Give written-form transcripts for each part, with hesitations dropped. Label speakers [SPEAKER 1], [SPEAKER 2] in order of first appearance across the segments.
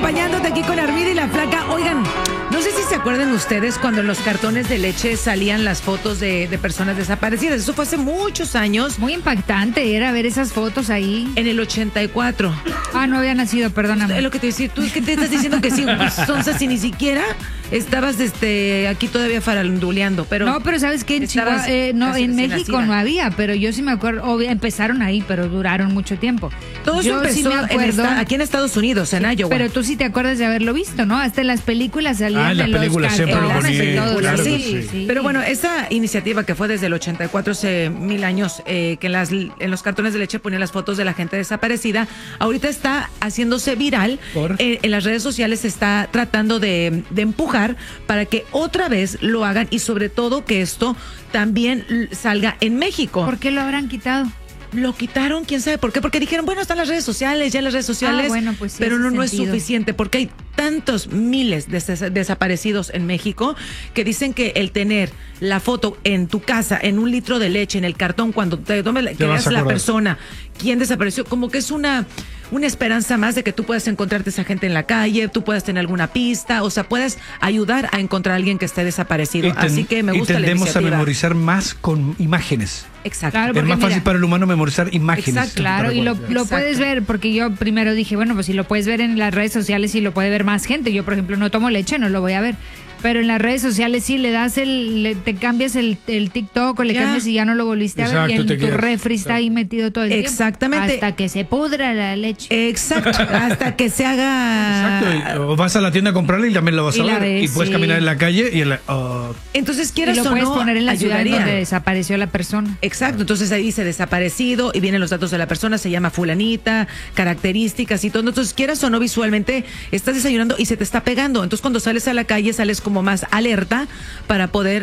[SPEAKER 1] acompañándote aquí con Armida y la Flaca. Oigan, no sé si se acuerdan ustedes cuando en los cartones de leche salían las fotos de personas desaparecidas. Eso fue hace muchos años.
[SPEAKER 2] Muy impactante era ver esas fotos ahí.
[SPEAKER 1] En el 84.
[SPEAKER 2] Ah, no había nacido, perdóname.
[SPEAKER 1] Es lo que te decía. ¿Tú qué te estás diciendo que sí, Sonsa, si ni siquiera estabas aquí todavía faranduleando? Pero
[SPEAKER 2] no, pero ¿sabes qué? En Chihuahua, no, en México no había, pero yo sí me acuerdo. Empezaron ahí, pero duraron mucho tiempo.
[SPEAKER 1] Todo eso empezó
[SPEAKER 2] sí me acuerdo,
[SPEAKER 1] aquí en Estados Unidos, en Iowa.
[SPEAKER 2] Pero tú sí te acuerdas de haberlo visto, ¿no? Hasta en las películas salían
[SPEAKER 3] en las películas siempre lo ponían. Claro
[SPEAKER 1] sí, sí. Pero bueno, esa iniciativa que fue desde el 84, hace 1000 años, que en los cartones de leche ponían las fotos de la gente desaparecida, ahorita está haciéndose viral. En las redes sociales se está tratando de empujar para que otra vez lo hagan y sobre todo que esto también salga en México.
[SPEAKER 2] ¿Por qué lo habrán quitado?
[SPEAKER 1] Lo quitaron, quién sabe por qué, porque dijeron, bueno, están las redes sociales,
[SPEAKER 2] bueno, pues sí,
[SPEAKER 1] pero no es suficiente, porque hay tantos miles de desaparecidos en México que dicen que el tener la foto en tu casa, en un litro de leche, en el cartón, cuando te veas la persona, quién desapareció, como que es una esperanza más de que tú puedas encontrarte esa gente en la calle, tú puedas tener alguna pista, o sea, puedas ayudar a encontrar a alguien que esté desaparecido. Así que me gusta la iniciativa.
[SPEAKER 3] Y tendemos a memorizar más con imágenes.
[SPEAKER 1] Exacto.
[SPEAKER 2] Claro,
[SPEAKER 3] es más fácil para el humano memorizar imágenes.
[SPEAKER 1] Exacto.
[SPEAKER 2] Claro, y lo puedes ver, porque yo primero dije, bueno, pues si lo puedes ver en las redes sociales y lo puede ver más gente. Yo, por ejemplo, no tomo leche, no lo voy a ver. Pero en las redes sociales sí le das te cambias el TikTok o le cambias y ya no lo volviste a ver. Y en tu refri está ahí metido todo el tiempo.
[SPEAKER 1] Exactamente.
[SPEAKER 2] Hasta que se pudra la leche.
[SPEAKER 1] Exacto. Hasta que se haga.
[SPEAKER 3] Exacto. O vas a la tienda a comprarla y también lo vas a ver. Y puedes caminar en la calle y
[SPEAKER 1] entonces quieras o no,
[SPEAKER 2] lo puedes poner en la ciudad
[SPEAKER 1] ayudaría.
[SPEAKER 2] donde desapareció la persona.
[SPEAKER 1] Exacto. Entonces ahí dice desaparecido y vienen los datos de la persona, se llama fulanita, características y todo. Entonces quieras o no, visualmente estás desayunando y se te está pegando. Entonces cuando sales a la calle sales como más alerta para poder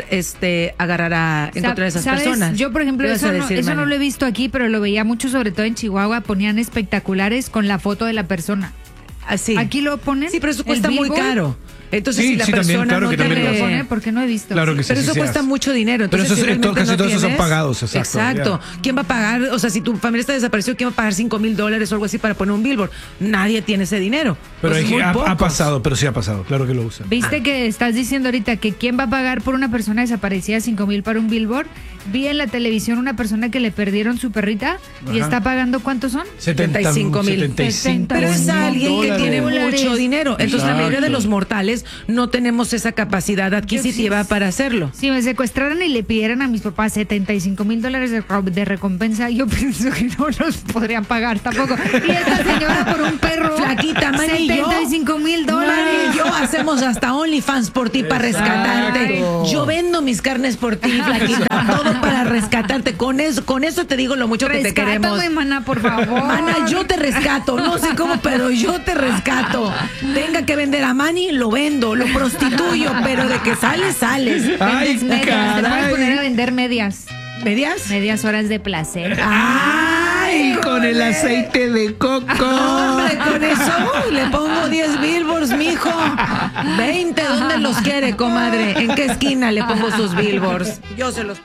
[SPEAKER 1] encontrar a esas personas.
[SPEAKER 2] Yo, por ejemplo, eso no lo he visto aquí, pero lo veía mucho, sobre todo en Chihuahua, ponían espectaculares con la foto de la persona.
[SPEAKER 1] Así.
[SPEAKER 2] Aquí lo ponen.
[SPEAKER 1] Sí, pero eso cuesta muy caro. Entonces, si la persona
[SPEAKER 3] también, claro
[SPEAKER 1] no
[SPEAKER 3] que
[SPEAKER 1] te
[SPEAKER 3] también
[SPEAKER 2] lo pone, porque no he visto.
[SPEAKER 3] Claro que sí,
[SPEAKER 1] pero eso cuesta mucho dinero. Entonces,
[SPEAKER 3] pero eso, casi todos esos son pagados.
[SPEAKER 1] Exacto. ¿Quién va a pagar? O sea, si tu familia está desaparecido, ¿quién va a pagar $5,000 o algo así para poner un billboard? Nadie tiene ese dinero.
[SPEAKER 3] Pero ha pasado, pero sí ha pasado. Claro que lo usan.
[SPEAKER 2] ¿Viste que estás diciendo ahorita que quién va a pagar por una persona desaparecida $5,000 para un billboard? Vi en la televisión una persona que le perdieron su perrita y está pagando, ¿cuántos son?
[SPEAKER 1] 75,000. Pero es alguien que tiene mucho dinero. Entonces, la mayoría de los mortales no tenemos esa capacidad adquisitiva para hacerlo.
[SPEAKER 2] Si me secuestraran y le pidieran a mis papás $75,000 de recompensa, yo pienso que no los podrían pagar tampoco. Y esta señora por un perro,
[SPEAKER 1] flaquita, Manny,
[SPEAKER 2] $75,000.
[SPEAKER 1] Manny y yo hacemos hasta OnlyFans por ti para rescatarte. Yo vendo mis carnes por ti, flaquita. Todo para rescatarte. Con eso te digo lo mucho que te queremos.
[SPEAKER 2] Rescátame, mana, por favor.
[SPEAKER 1] Mana, yo te rescato. No sé cómo, pero yo te rescato. Tenga que vender a Manny, lo vendo, lo prostituyo, pero de que sales.
[SPEAKER 3] Ay,
[SPEAKER 2] medias. Te puedes poner a vender medias.
[SPEAKER 1] ¿Medias?
[SPEAKER 2] Medias horas de placer.
[SPEAKER 1] ¡Ay!
[SPEAKER 3] Con el aceite de coco.
[SPEAKER 1] No, hombre, con eso le pongo 10 billboards, mijo. 20, ¿dónde los quiere, comadre? ¿En qué esquina le pongo sus billboards? Yo se los pongo.